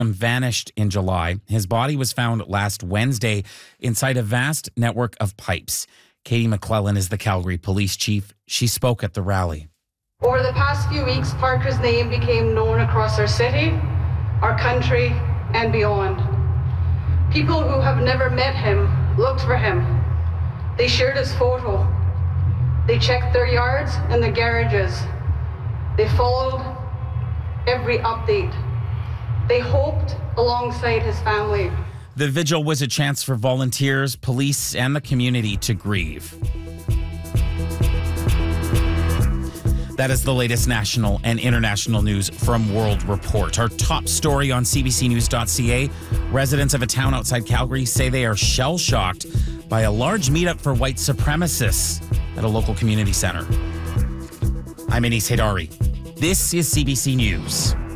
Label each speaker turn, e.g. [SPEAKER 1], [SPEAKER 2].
[SPEAKER 1] vanished in July. His body was found last Wednesday inside a vast network of pipes. Katie McClellan is the Calgary police chief. She spoke at the rally.
[SPEAKER 2] Over the past few weeks, Parker's name became known across our city, our country, and beyond. People who have never met him looked for him. They shared his photo. They checked their yards and the garages. They followed every update. They hoped alongside his family.
[SPEAKER 1] The vigil was a chance for volunteers, police, and the community to grieve. That is the latest national and international news from World Report. Our top story on cbcnews.ca. Residents of a town outside Calgary say they are shell-shocked by a large meetup for white supremacists at a local community center. I'm Anis Haidari. This is CBC News.